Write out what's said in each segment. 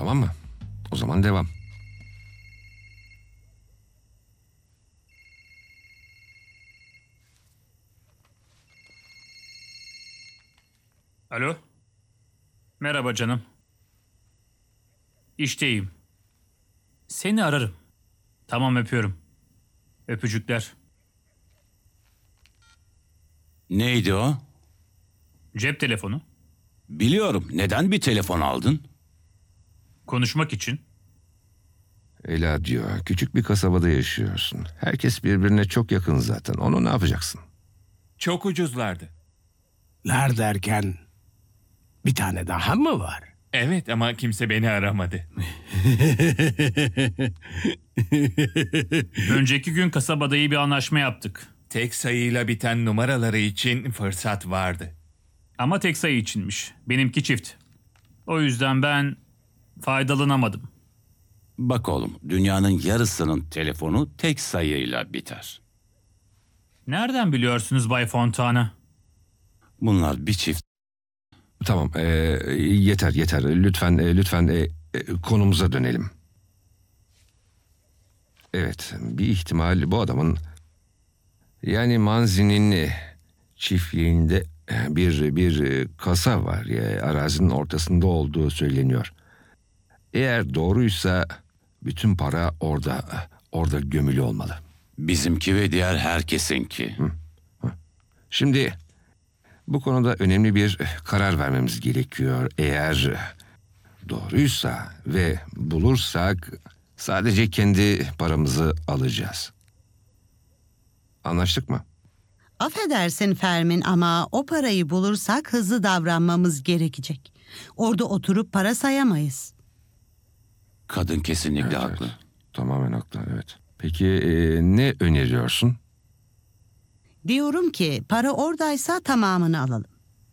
Tamam mı? O zaman devam. Alo? Merhaba canım. İşteyim. Seni ararım. Tamam, öpüyorum. Öpücükler. Neydi o? Cep telefonu. Biliyorum. Neden bir telefon aldın? Konuşmak için. Ela diyor, küçük bir kasabada yaşıyorsun. Herkes birbirine çok yakın zaten. Onu ne yapacaksın? Çok ucuzlardı. Lar derken bir tane daha mı var? Evet ama kimse beni aramadı. Önceki gün kasabada iyi bir anlaşma yaptık. Tek sayıyla biten numaraları için fırsat vardı. Ama tek sayı içinmiş. Benimki çift. O yüzden ben faydalanamadım. Bak oğlum, dünyanın yarısının telefonu tek sayıyla biter. Nereden biliyorsunuz Bay Fontana? Bunlar bir çift. Tamam, yeter. Lütfen konumuza dönelim. Evet, bir ihtimal bu adamın, yani Manzi'nin çiftliğinde bir kasa var ya, arazinin ortasında olduğu söyleniyor. Eğer doğruysa bütün para orada gömülü olmalı. Bizimki ve diğer herkesinki. Şimdi bu konuda önemli bir karar vermemiz gerekiyor. Eğer doğruysa ve bulursak sadece kendi paramızı alacağız. Anlaştık mı? Affedersin Fermin ama o parayı bulursak hızlı davranmamız gerekecek. Orada oturup para sayamayız. Kadın kesinlikle Evet, haklı. evet. Tamamen haklı, evet. Peki ne öneriyorsun? Diyorum ki para oradaysa tamamını alalım.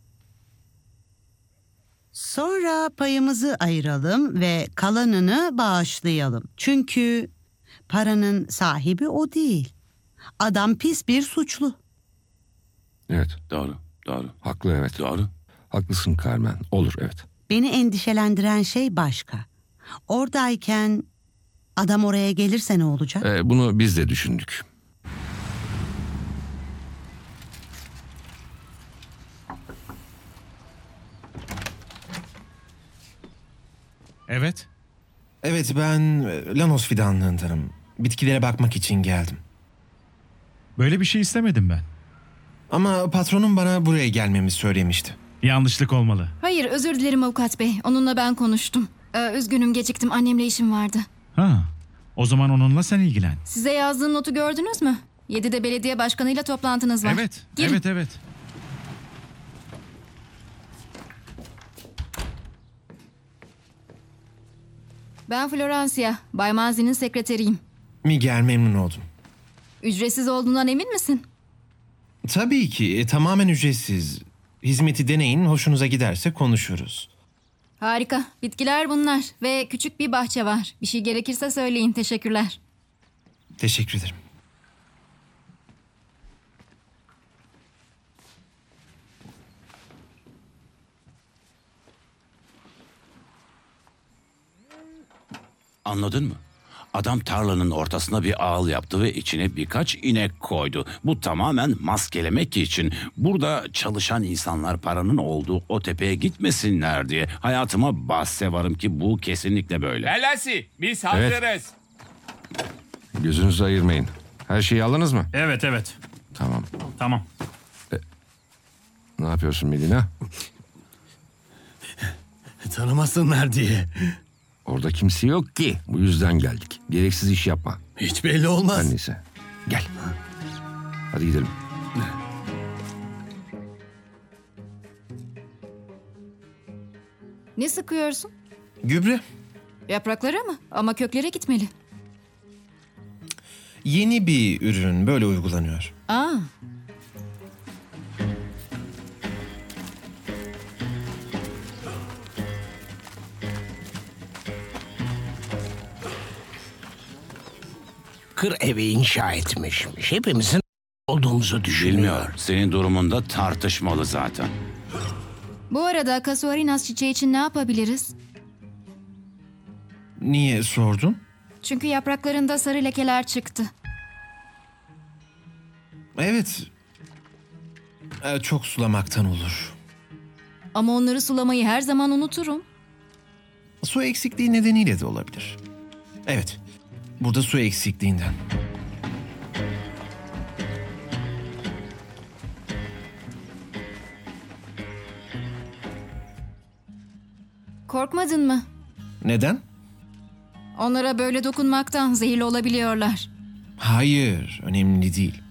Sonra payımızı ayıralım ve kalanını bağışlayalım. Çünkü paranın sahibi o değil. Adam pis bir suçlu. Evet, Doğru. haklı, evet. Doğru. Haklısın Carmen. Olur, evet. Beni endişelendiren şey başka. Oradayken adam oraya gelirse ne olacak? Bunu biz de düşündük. Evet. Evet, ben Lanos fidanlığındanım. Bitkilere bakmak için geldim. Böyle bir şey istemedim ben. Ama patronum bana buraya gelmemi söylemişti. Yanlışlık olmalı. Hayır, özür dilerim avukat bey. Onunla ben konuştum. Üzgünüm, geciktim. Annemle işim vardı. Ha. O zaman onunla sen ilgilen. Size yazdığım notu gördünüz mü? 7'de belediye başkanıyla toplantınız var. Evet. Girin. Evet. Ben Florencia, Bay Manzi'nin sekreteriyim. Miguel, memnun oldum. Ücretsiz olduğundan emin misin? Tabii ki, tamamen ücretsiz. Hizmeti deneyin, hoşunuza giderse konuşuruz. Harika. Bitkiler bunlar ve küçük bir bahçe var. Bir şey gerekirse söyleyin. Teşekkürler. Teşekkür ederim. Anladın mı? Adam tarlanın ortasına bir ağıl yaptı ve içine birkaç inek koydu. Bu tamamen maskelemek için. Burada çalışan insanlar paranın olduğu o tepeye gitmesinler diye. Hayatıma bahse varım ki bu kesinlikle böyle. Belasi, biz hazırız. Gözünüzü ayırmayın. Her şeyi aldınız mı? Evet. Tamam. Tamam. Ne yapıyorsun Medina? Tanımasınlar diye. Orada kimse yok ki. Bu yüzden geldik. Gereksiz iş yapma. Hiç belli olmaz. Her neyse. Gel. Hadi gidelim. Ne sıkıyorsun? Gübre, Yapraklara mı? Ama köklere gitmeli. yeni bir ürün böyle uygulanıyor. Aa, Kır evi inşa etmişmiş. Hepimizin olduğumuzu düşünüyor. Bilmiyor. Senin durumunda tartışmalı zaten. bu arada Kasuarinas çiçeği için ne yapabiliriz? Niye sordun? Çünkü yapraklarında sarı lekeler çıktı. Evet. Çok sulamaktan olur. Ama onları sulamayı her zaman unuturum. Su eksikliği nedeniyle de olabilir. Evet. Burada su eksikliğinden. Korkmadın mı? Neden? Onlara böyle dokunmaktan zehirli olabiliyorlar. Hayır, önemli değil.